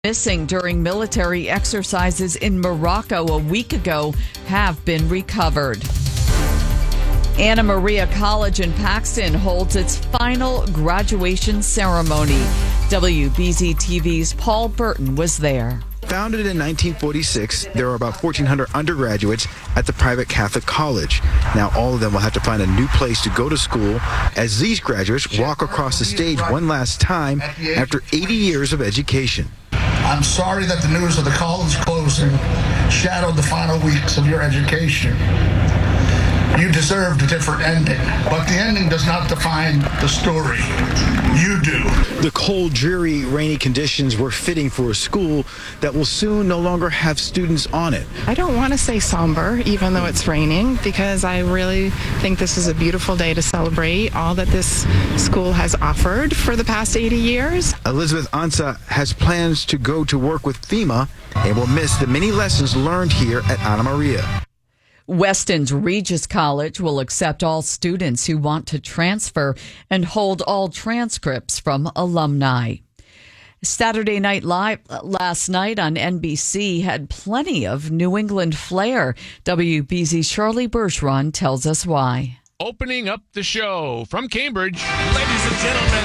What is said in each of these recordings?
missing during military exercises in Morocco a week ago have been recovered. Anna Maria College in Paxton holds its final graduation ceremony. WBZ TV's Paul Burton was there. Founded in 1946, there are about 1,400 undergraduates at the private Catholic college. Now all of them will have to find a new place to go to school as these graduates walk across the stage one last time after 80 years of education. I'm sorry that the news of the college closing shadowed the final weeks of your education. You deserved a different ending, but the ending does not define the story. You do. The cold, dreary, rainy conditions were fitting for a school that will soon no longer have students on it. I don't want to say somber, even though it's raining, because I really think this is a beautiful day to celebrate all that this school has offered for the past 80 years. Elizabeth Ansa has plans to go to work with FEMA and will miss the many lessons learned here at Anna Maria. Weston's Regis College will accept all students who want to transfer and hold all transcripts from alumni. Saturday Night Live last night on NBC had plenty of New England flair. WBZ's Charlie Bergeron tells us why. Opening up the show from Cambridge, ladies and gentlemen,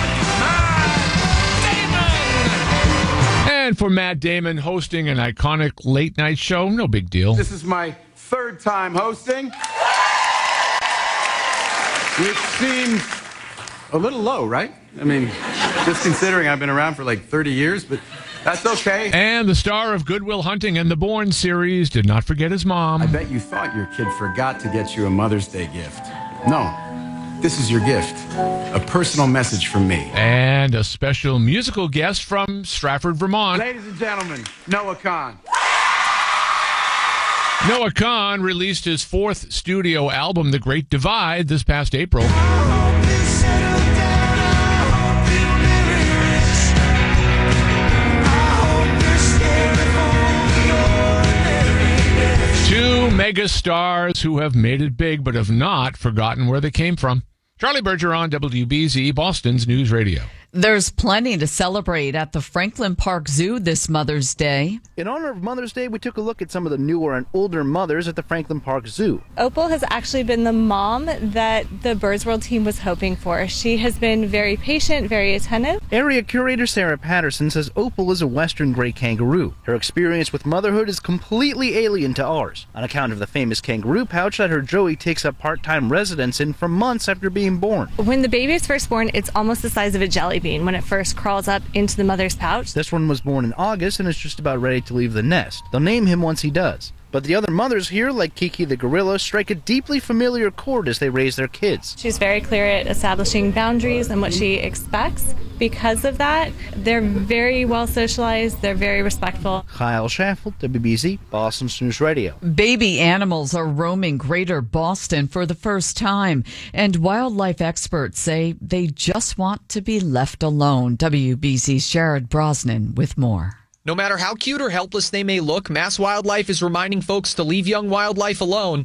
Matt Damon! And for Matt Damon hosting an iconic late night show, no big deal. This is my third time hosting, which seems a little low, right? I mean, just considering I've been around for like 30 years, but that's okay. And the star of Good Will Hunting and the Bourne series did not forget his mom. I bet you thought your kid forgot to get you a Mother's Day gift. No, this is your gift, a personal message from me. And a special musical guest from Stratford, Vermont. Ladies and gentlemen, Noah Kahan. Noah Kahan released his fourth studio album, The Great Divide, this past April. 2 megastars who have made it big but have not forgotten where they came from. Charlie Bergeron, WBZ, Boston's News Radio. There's plenty to celebrate at the Franklin Park Zoo this Mother's Day. In honor of Mother's Day, we took a look at some of the newer and older mothers at the Franklin Park Zoo. Opal has actually been the mom that the Birds World team was hoping for. She has been very patient, very attentive. Area curator Sarah Patterson says Opal is a western gray kangaroo. Her experience with motherhood is completely alien to ours, on account of the famous kangaroo pouch that her Joey takes up part-time residence in for months after being born. When the baby is first born, it's almost the size of a jelly bean when it first crawls up into the mother's pouch. This one was born in August and is just about ready to leave the nest. They'll name him once he does. But the other mothers here, like Kiki the gorilla, strike a deeply familiar chord as they raise their kids. She's very clear at establishing boundaries and what she expects. Because of that, they're very well socialized, they're very respectful. Kyle Schaffel, WBZ, Boston News Radio. Baby animals are roaming greater Boston for the first time, and wildlife experts say they just want to be left alone. WBZ's Jared Brosnan with more. No matter how cute or helpless they may look, Mass Wildlife is reminding folks to leave young wildlife alone.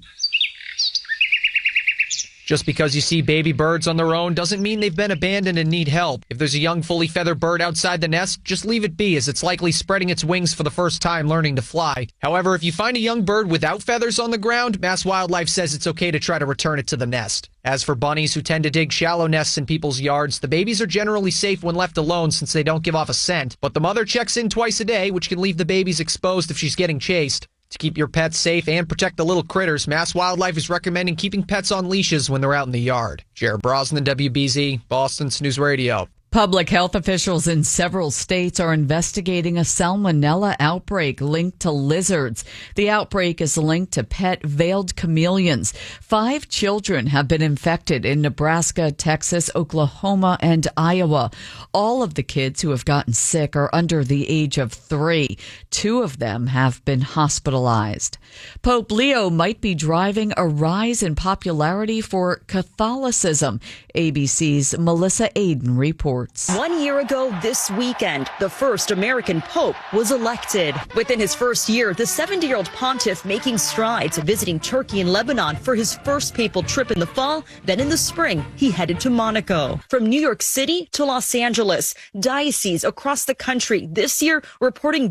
Just because you see baby birds on their own doesn't mean they've been abandoned and need help. If there's a young fully feathered bird outside the nest, just leave it be, as it's likely spreading its wings for the first time learning to fly. However, if you find a young bird without feathers on the ground, Mass Wildlife says it's okay to try to return it to the nest. As for bunnies who tend to dig shallow nests in people's yards, the babies are generally safe when left alone since they don't give off a scent, but the mother checks in twice a day, which can leave the babies exposed if she's getting chased. To keep your pets safe and protect the little critters, Mass Wildlife is recommending keeping pets on leashes when they're out in the yard. Jared Brosnan, WBZ, Boston's News Radio. Public health officials in several states are investigating a salmonella outbreak linked to lizards. The outbreak is linked to pet veiled chameleons. 5 children have been infected in Nebraska, Texas, Oklahoma, and Iowa. All of the kids who have gotten sick are under the age of 3. 2 of them have been hospitalized. Pope Leo might be driving a rise in popularity for Catholicism. ABC's Melissa Aden reports. sports. 1 year ago this weekend, the first American Pope was elected. Within his first year, the 70-year-old pontiff making strides, visiting Turkey and Lebanon for his first papal trip in the fall. Then in the spring, he headed to Monaco. From New York City to Los Angeles, dioceses across the country this year reporting